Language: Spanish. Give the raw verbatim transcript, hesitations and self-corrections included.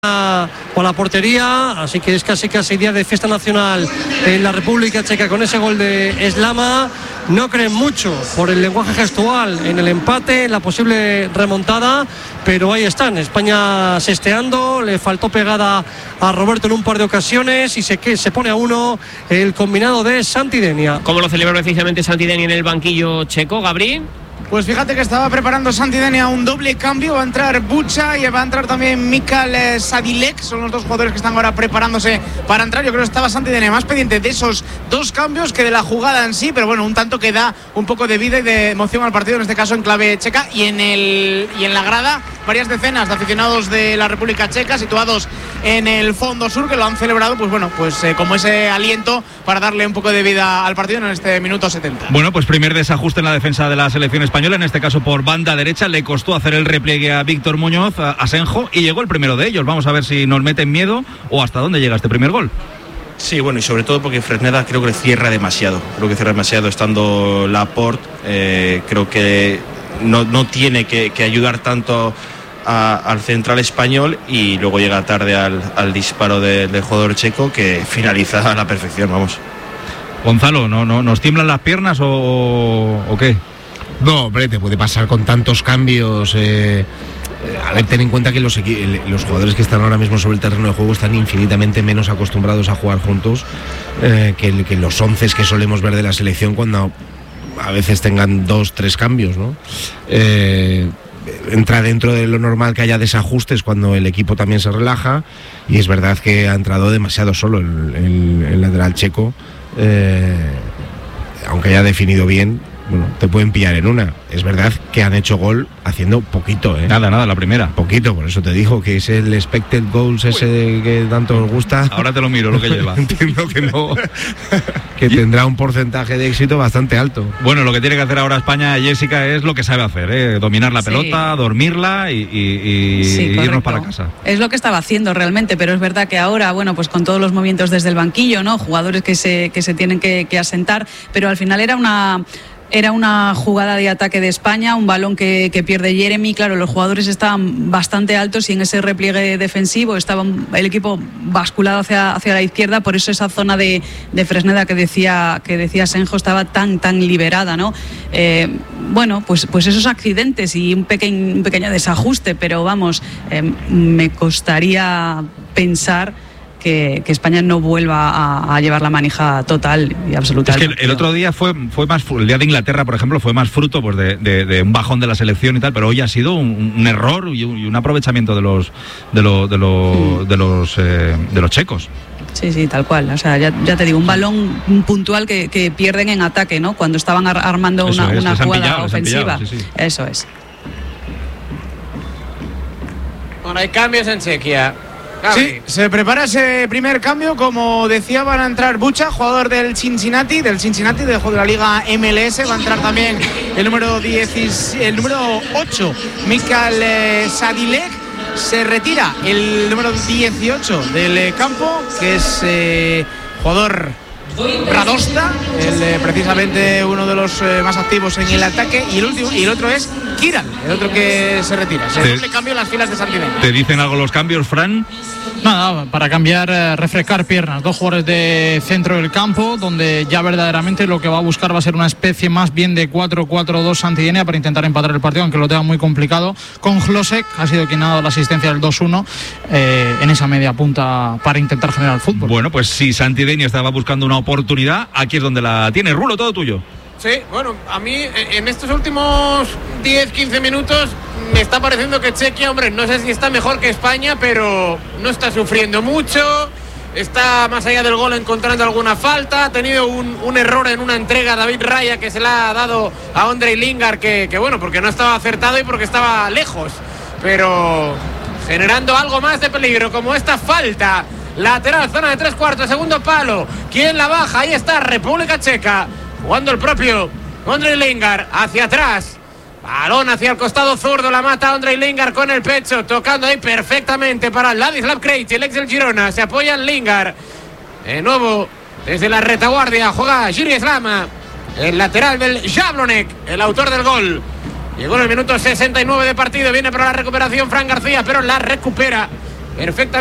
o la portería, así que es casi casi día de fiesta nacional en la República Checa con ese gol de Slama. No creen mucho por el lenguaje gestual en el empate, en la posible remontada, pero ahí están, España sesteando, le faltó pegada a Roberto en un par de ocasiones y se, que, se pone a uno el combinado de Santidenia. ¿Cómo lo celebra precisamente Santidenia en el banquillo checo, Gabri? Pues fíjate que estaba preparando Santidenia un doble cambio. Va a entrar Bucha y va a entrar también Mikal Sadilek. Son los dos jugadores que están ahora preparándose para entrar. Yo creo que estaba Santidenia más pendiente de esos dos cambios que de la jugada en sí. Pero bueno, un tanto que da un poco de vida y de emoción al partido, en este caso en clave checa. Y en, el, y en la grada, varias decenas de aficionados de la República Checa situados en el fondo sur, que lo han celebrado, pues bueno, pues eh, como ese aliento para darle un poco de vida al partido en este minuto setenta. Bueno, pues primer desajuste en la defensa de la selección española, en este caso por banda derecha. Le costó hacer el repliegue a Víctor Muñoz, a Asenjo, y llegó el primero de ellos. Vamos a ver si nos meten miedo o hasta dónde llega este primer gol. Sí, bueno, y sobre todo porque Fresneda creo que cierra demasiado. Creo que cierra demasiado estando Laporte. Eh, creo que no, no tiene que, que ayudar tanto A, al central español, y luego llega tarde al, al disparo de, del jugador checo, que finaliza a la perfección, vamos. Gonzalo, ¿no, no, ¿nos tiemblan las piernas o, o qué? No, hombre, te puede pasar con tantos cambios. Eh, a ver, ten en cuenta que los, los jugadores que están ahora mismo sobre el terreno de juego están infinitamente menos acostumbrados a jugar juntos eh, que, que los once que solemos ver de la selección, cuando a veces tengan dos, tres cambios, ¿no? Eh, entra dentro de lo normal que haya desajustes cuando el equipo también se relaja, y es verdad que ha entrado demasiado solo el, el, el lateral checo, eh, aunque haya definido bien. Bueno, te pueden pillar en una. Es verdad que han hecho gol haciendo poquito, ¿eh? Nada, nada, la primera. Poquito, por eso te dijo que es el expected goals ese de que tanto os gusta. Ahora te lo miro lo que lleva. Entiendo que no. Que tendrá un porcentaje de éxito bastante alto. Bueno, lo que tiene que hacer ahora España, Jessica, es lo que sabe hacer, ¿eh? Dominar la sí. pelota, dormirla y, y, y sí, irnos para casa. Es lo que estaba haciendo realmente, pero es verdad que ahora, bueno, pues con todos los movimientos desde el banquillo, ¿no? Jugadores que se, que se tienen que, que asentar, pero al final era una... Era una jugada de ataque de España, un balón que, que pierde Jeremy. Claro, los jugadores estaban bastante altos y en ese repliegue defensivo estaba el equipo basculado hacia, hacia la izquierda. Por eso esa zona de, de Fresneda que decía que decía Senjo estaba tan tan liberada, ¿no? Eh, bueno, pues, pues esos accidentes y un, pequeñ, un pequeño desajuste, pero vamos, eh, me costaría pensar Que, que España no vuelva a, a llevar la manija total y absoluta. Es que el, el otro día fue, fue más, el día de Inglaterra, por ejemplo, fue más fruto pues, de, de, de un bajón de la selección y tal, pero hoy ha sido un, un error y un, y un aprovechamiento de los de los de los, de los, eh, de los checos. Sí, sí, tal cual. O sea, ya, ya te digo, un balón puntual que, que pierden en ataque, ¿no? Cuando estaban ar- armando Eso una, es, una jugada pillado, ofensiva. Pillado, sí, sí. Eso es. Bueno, hay cambios en Chequia. Sí, se prepara ese primer cambio. Como decía, van a entrar Bucha, jugador del Cincinnati, del Cincinnati, de la Liga M L S. Va a entrar también el número diez, el número ocho, Mikal eh, Sadilek. Se retira el número dieciocho del eh, campo, que es eh, jugador Radosta, el, eh, precisamente uno de los eh, más activos en el ataque, y el último y el otro es Kiral, el otro que se retira. Se doble cambio en las filas de Santidenia. ¿Te dicen algo los cambios, Fran? Nada, para cambiar, eh, refrescar piernas. Dos jugadores de centro del campo, donde ya verdaderamente lo que va a buscar va a ser una especie más bien de cuatro cuatro dos Santidenia para intentar empatar el partido, aunque lo tenga muy complicado. Con Hlosek, ha sido quien ha dado la asistencia del dos uno eh, en esa media punta para intentar generar fútbol. Bueno, pues si Santidenia estaba buscando una oportunidad, aquí es donde la tiene. Rulo, todo tuyo. Sí, bueno, a mí en estos últimos diez quince minutos me está pareciendo que Chequia, hombre, no sé si está mejor que España, pero no está sufriendo mucho, está más allá del gol encontrando alguna falta, ha tenido un, un error en una entrega a David Raya que se la ha dado a Ondrej Lingard, que, que bueno, porque no estaba acertado y porque estaba lejos, pero generando algo más de peligro, como esta falta lateral, zona de tres cuartos, segundo palo. ¿Quién la baja? Ahí está República Checa, jugando el propio Ondrej Lingard hacia atrás. Balón hacia el costado zurdo, la mata Ondrej Lingard con el pecho, tocando ahí perfectamente para Ladislav Krejci, el ex del Girona. Se apoya en Lingard. De nuevo, desde la retaguardia, juega Jiri Slama, el lateral del Jablonek, el autor del gol. Llegó en el minuto sesenta y nueve de partido, viene para la recuperación Fran García, pero la recupera perfectamente.